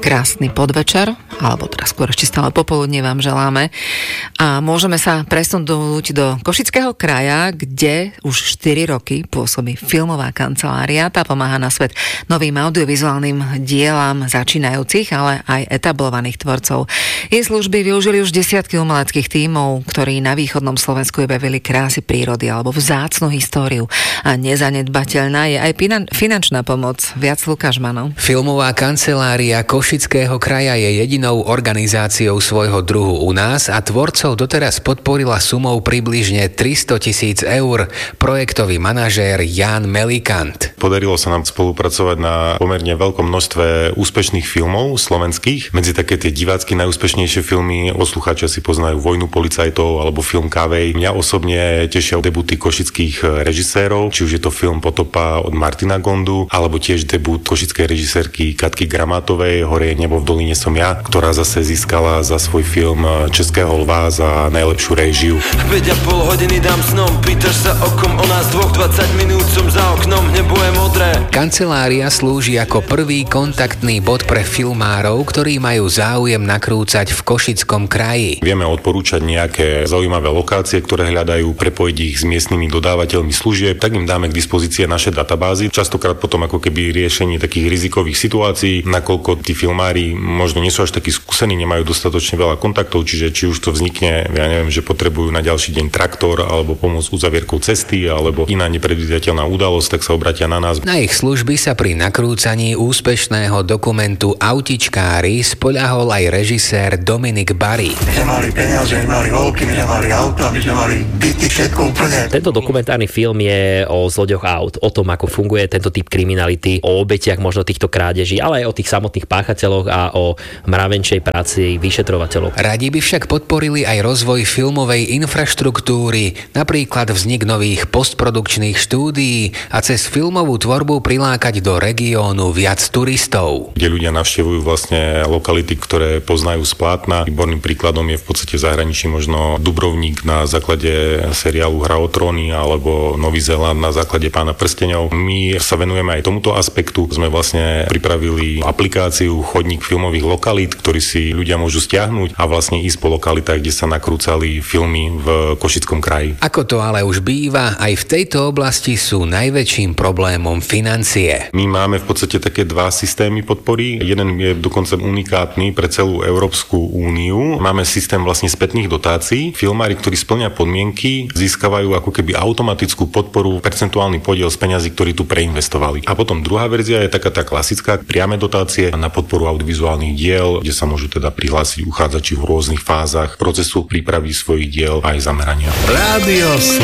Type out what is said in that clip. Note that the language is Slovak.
krásny podvečer, alebo teraz skôr ešte stále popoludne vám želáme. A môžeme sa presunúť do Košického kraja, kde už 4 roky pôsobí filmová kancelária. Tá pomáha na svet novým audiovizuálnym dielam začínajúcich, ale aj etablovaných tvorcov. Jej služby využili už desiatky umeleckých tímov, ktorí na východnom Slovensku objavili krásy prírody alebo vzácnu históriu. A nezanedbateľná je aj finančná pomoc. Viac Lukáš Manov. Filmová kancelária Košického kraja je jedinou organizáciou svojho druhu u nás a tvorcov doteraz podporila sumou približne 300 000 eur. Projektový manažér Ján Melikant. Podarilo sa nám spolupracovať na pomerne veľkom množstve úspešných filmov slovenských. Medzi také tie divácky najúspešnejšie filmy poslucháči si poznajú Vojnu policajtov alebo film Kavej. Mňa osobne tešia debuty košických režisérov, či už je to film Potopa od Martina Gondu, alebo tiež debut košickej režisérky Katky Gramátovej Hore je nebo v doline som ja, ktorá zase získala za svoj film Českého lva za najlepšiu réžiu. 5,5 hodiny dám snom, pýtaš sa okom o nás dvoch, 20 minút som za oknom, nebo je modré. Kancelária slúži ako prvý kontaktný bod pre filmárov, ktorí majú záujem nakrúcať v Košickom kraji. Vieme odporúčať nejaké zaujímavé lokácie, ktoré hľadajú, prepojiť ich s miestnymi dodávateľmi služieb, tak im dáme k dispozícii naše databázy. Častokrát potom ako keby riešenie takých rizikových situácií, nakoľko tí filmári možno nie sú až takí skúsení, nemajú dostatočne veľa kontaktov, čiže či už to vznikne, ja neviem, že potrebujú na ďalší deň traktor alebo pomôcť uzavierkou cesty alebo iná nepredvídateľná udalosť, tak sa obratia na nás. Na ich služby sa pri nakrúcaní úspešného dokumentu Autičkári spoľahol aj režisér Dominik Bari. My sme mali peniaze, my mali voľky, my sme mali auta, my sme mali byty, všetko úplne. Tento dokumentárny film je o zloďoch aut, o tom, ako funguje tento typ kriminality, o obetiach možno týchto krádeží, ale aj o tých samotných páchateľoch a o mravenčej práci vyšetrovateľov. Radi by však podporili aj rozvoj filmovej infraštruktúry, napríklad vznik nových postprodukčných štúdií a cez filmovú tvorbu prilákať do regiónu viac turistov. Kde ľudia navštevujú vlastne lokality, ktoré poznajú z plátna. Výborným príkladom je v podstate v zahraničí možno Dubrovník na základe seriálu Hra o tróny alebo Nový Zéland na základe Pána prsteňov. My sa venujeme aj tomuto aspektu. Sme vlastne pripravili aplikáciu Chodník filmových lokalít, ktorý si ľudia môžu stiahnuť a vlastne ísť po lokalitách, kde sa nakrúcali filmy v Košickom kraji. Ako to ale už býva, aj v tejto oblasti sú najväčším problémom financie. My máme v podstate také dva systémy podpory. Jeden je dokonca unikátny pre celú Európsku úniu. Máme systém vlastne spätných dotácií. Filmári, ktorí splňa podmienky, získavajú ako keby automatickú podporu, percentuálny podiel z peňazí, ktorí tu preinvestovali. A potom druhá verzia je taká tá klasická priame dotácie na podporu audiovizuálnych diel, kde sa môžu teda prihlásiť uchádzači v rôznych fázach procesu prípravy svojich diel aj zamerania. Rádio